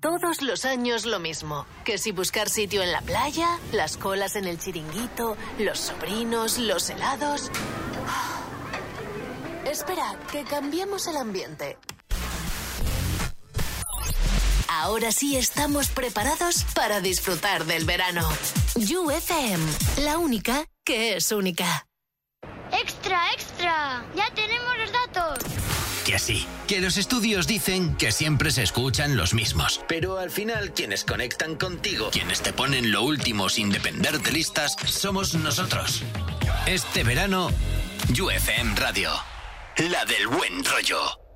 todos los años lo mismo. Que si buscar sitio en la playa, las colas en el chiringuito, los sobrinos, los helados... Espera, que cambiemos el ambiente. Ahora sí estamos preparados para disfrutar del verano. You FM, la única que es única. ¡Extra, extra! ¡Ya tenemos los datos! Que sí, que los estudios dicen que siempre se escuchan los mismos. Pero al final, quienes conectan contigo, quienes te ponen lo último sin depender de listas, somos nosotros. Este verano, You FM Radio. La del buen rollo.